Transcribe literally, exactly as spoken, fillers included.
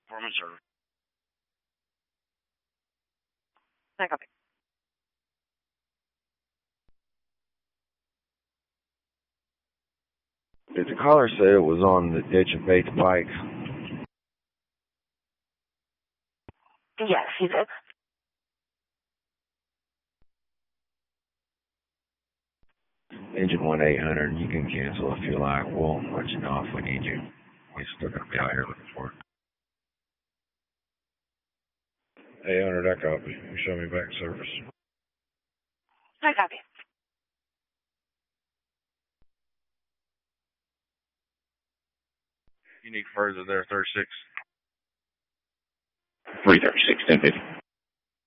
Performance or I copy. Did the caller say it was on the ditch of Bates Pike? Yes, he did. Engine one eight hundred, you can cancel if you like. We'll let you know if we need you. We're still going to be out here looking for it. eight hundred, I copy. You show me back service. I copy. You need further there, thirty-six. three thirty-six, ten fifty.